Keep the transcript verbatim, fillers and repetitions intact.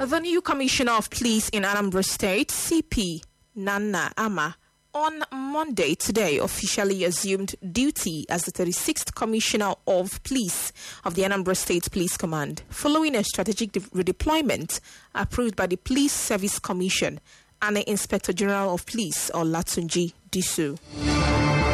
The new Commissioner of Police in Anambra State, C P Nana Ama, on Monday today officially assumed duty as the thirty-sixth Commissioner of Police of the Anambra State Police Command, following a strategic de- redeployment approved by the Police Service Commission and the Inspector General of Police, Olatunji Disu.